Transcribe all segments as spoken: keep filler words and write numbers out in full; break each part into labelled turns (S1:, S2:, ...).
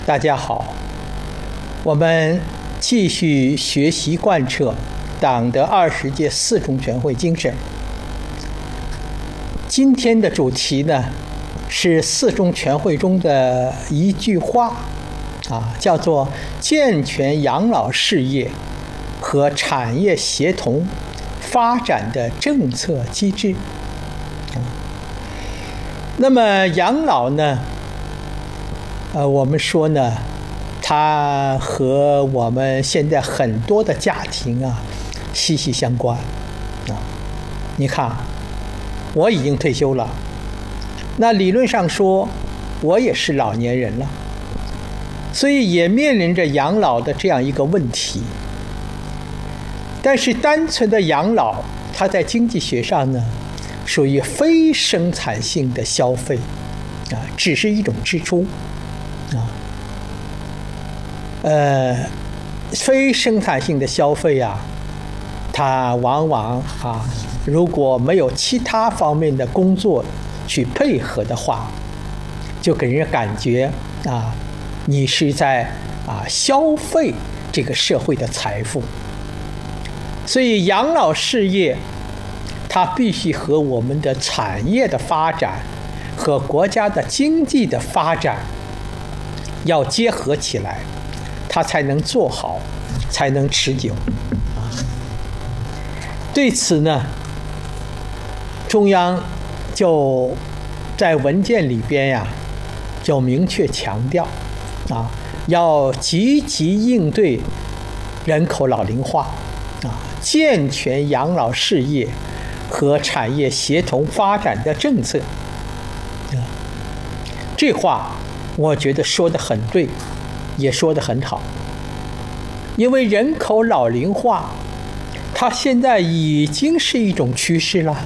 S1: 大家好，我们继续学习贯彻党的二十届四中全会精神。今天的主题呢，是四中全会中的一句话，啊，叫做“健全养老事业和产业协同发展的政策机制”。那么养老呢，呃，我们说呢，它和我们现在很多的家庭啊息息相关啊。你看，我已经退休了，那理论上说，我也是老年人了，所以也面临着养老的这样一个问题。但是单纯的养老，它在经济学上呢，属于非生产性的消费啊，只是一种支出啊。呃，非生产性的消费啊，它往往啊，如果没有其他方面的工作去配合的话，就给人感觉啊，你是在啊消费这个社会的财富。所以养老事业，它必须和我们的产业的发展和国家的经济的发展要结合起来，它才能做好，才能持久。对此呢，中央就在文件里边呀，就明确强调啊，要积极应对人口老龄化啊，健全养老事业和产业协同发展的政策。啊，这话我觉得说得很对，也说得很好。因为人口老龄化，它现在已经是一种趋势了。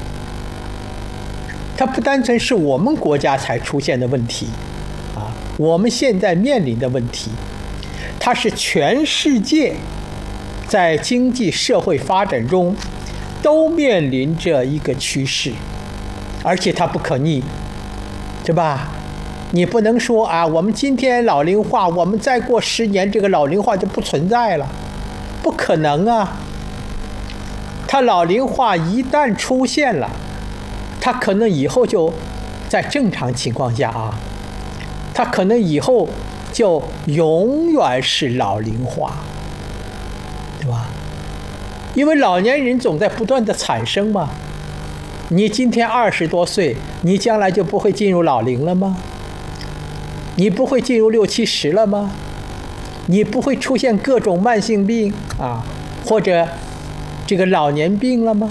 S1: 它不单纯是我们国家才出现的问题啊，我们现在面临的问题，它是全世界在经济社会发展中都面临着一个趋势，而且它不可逆，对吧？你不能说啊，我们今天老龄化，我们再过十年这个老龄化就不存在了，不可能啊！它老龄化一旦出现了，它可能以后就在正常情况下啊，它可能以后就永远是老龄化，对吧？因为老年人总在不断的产生嘛。你今天二十多岁，你将来就不会进入老龄了吗？你不会进入六七十了吗？你不会出现各种慢性病啊，或者这个老年病了吗？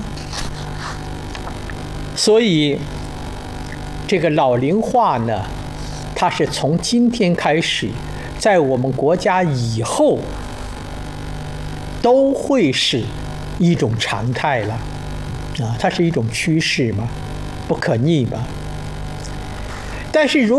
S1: 所以这个老龄化呢，它是从今天开始，在我们国家以后都会是一种常态了啊，它是一种趋势嘛，不可逆嘛。但是如